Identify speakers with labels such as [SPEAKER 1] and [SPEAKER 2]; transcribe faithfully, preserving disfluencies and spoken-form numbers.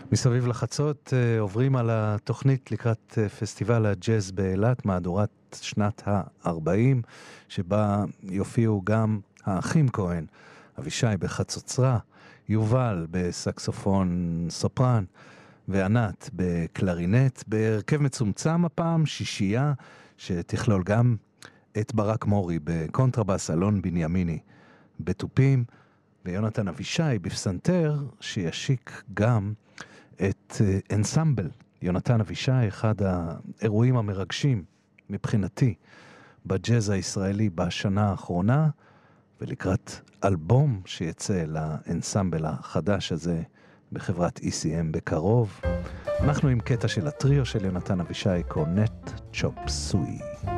[SPEAKER 1] מסביב לחצות עוברים על התוכנית לקראת פסטיבל הג'אז באילת, מהדורת שנת ה-ארבעים, שבה יופיעו גם האחים כהן, אבישי בחצוצרה, יובל בסקסופון סופרן, וענת בקלרינט, בהרכב מצומצם הפעם, שישייה, שתכלול גם את ברק מורי בקונטרבס, אלון בנימיני בטופים, ויונתן אבישי בפסנתר, שישיק גם את אנסמבל. יונתן אבישי, אחד האירועים המרגשים מבחינתי בג'אז הישראלי בשנה האחרונה, ולקראת אלבום שיצא לאנסמבל החדש הזה בחברת אי סי אם בקרוב. אנחנו עם קטע של הטריו של יונתן אבישי, קורנט צ'ופ סוי.